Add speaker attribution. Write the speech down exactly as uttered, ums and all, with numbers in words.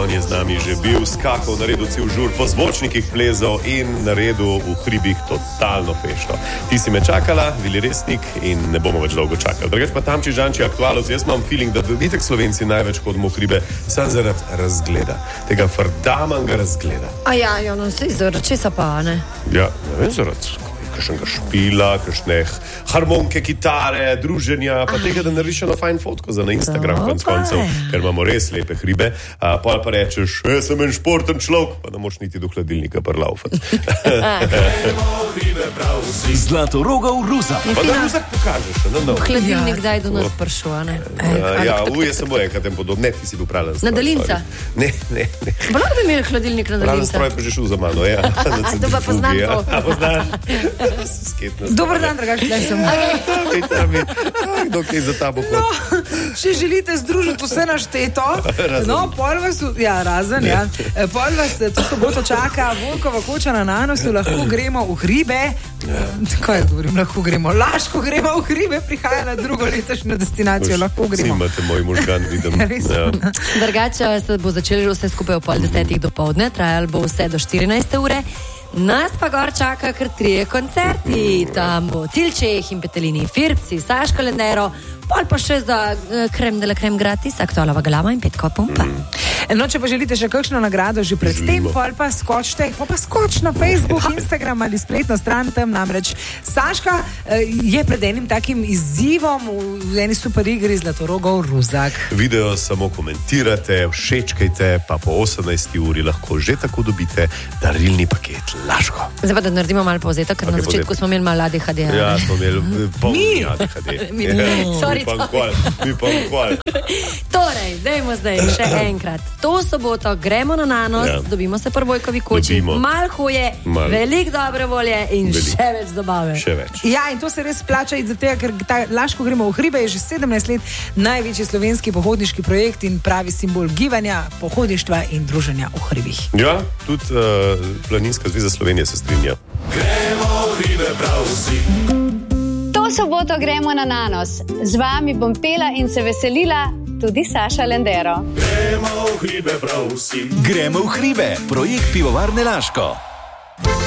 Speaker 1: on je z nami že bil, skakal, naredil cel žur, po zvočnikih plezal in naredil v hribih totalno fešto. Ti si me čakala, Vili Resnik, in ne bomo več dolgo čakali. Drugač pa Tamči Žanči aktualov, jaz imam feeling, da vitek Slovenci največ hodimo v hribe, sam zaradi razgleda, tega fardamanga razgleda.
Speaker 2: A ja, ja, no, sej zaradi česa pa, ne?
Speaker 1: Ja, ne vem, zaradi kakšnega špila, kakšne harmonike, kitare, druženja, pa tega, da narediš eno fajn fotko za na Instagram konc koncev, ker imamo res lepe hribe. A, pa pa rečeš, jaz sem en športen človek, pa da moš niti do hladilnika prlaufati.
Speaker 3: Zlatorogov Ruzak.
Speaker 1: Pa da Ruzak pokažeš, ne, no.
Speaker 2: Hladilnik daj do nas prišel, ne?
Speaker 1: Ja, uj, jaz sem bo enkrat tem podobno. Ne, ti si bil pralen stroj.
Speaker 2: Na daljinca?
Speaker 1: Ne, ne, ne.
Speaker 2: Pa lahko bi imeli hladilnik na
Speaker 1: Pralen
Speaker 2: daljinca?
Speaker 1: stroj pa že šel za mano, ja.
Speaker 2: To pa poznam to.
Speaker 1: A poznaš?
Speaker 2: Dobar dan, drugače, da sem.
Speaker 1: Kdo kaj za tabo hod?
Speaker 4: No, če želite združiti vse našteto, no, pol vas, ja, razen, ja, pol vas to soboto čaka Volkova koča na Nanosu, lahko gremo v hribe, kaj govorim, lahko gremo, Laško gremo v hribe, prihaja na drugo letošnjo destinacijo, lahko gremo.
Speaker 1: Imate moj možgan, vidim.
Speaker 4: Ja.
Speaker 2: Drugače se bo začeli vse skupaj v pol desetih do povdne, trajalo bo vse do štirinajste ure. Nas pa gor čaka kar trije koncerti, tam bo Tilčeh in Petelini Firbci, Saška Lendero, pol pa še za uh, krem de la krem gratis, Aktualova Galama in Petkova Pumpa.
Speaker 1: Mm.
Speaker 4: No, če pa želite še kakšno nagrado že pred tem, pol pa skočite, pol pa skoč na Facebook, Instagram ali spletno stran, tam namreč Saška uh, je pred enim takim izzivom v eni super igri Zlatorogov Ruzak.
Speaker 1: Video samo komentirate, všečkajte, pa po osemnajsti uri lahko že tako dobite darilni paket Laško.
Speaker 2: Zdaj pa, da naredimo malo povzetek, ker okay, na začetku povzet. smo imeli malo A D H D.
Speaker 1: Ja, smo imeli polni A D H D.
Speaker 2: Mi, sorry,
Speaker 1: mi pa nkval, mi pa nkval.
Speaker 2: Torej, dajmo zdaj še enkrat. To soboto gremo na Nanos, ja. dobimo se pri Vojkovi koči, malo hoje, mal. veliko dobre volje in velik. še več zabave.
Speaker 1: Še več.
Speaker 4: Ja, in to se res plača iz tega, ker ta Laško gremo v hribe je že sedemnajst let največji slovenski pohodniški projekt in pravi simbol gibanja, pohodništva in druženja v hribih.
Speaker 1: Ja, tudi uh, Planinska zveza Slovenije se strinja.
Speaker 3: Gremo v hribe prav vsi.
Speaker 5: To soboto gremo na Nanos. Z vami bom pela in se veselila tudi Saša Lendero.
Speaker 3: Gremo v hribe prav vsi. Gremo v hribe, projekt Pivovarne Laško.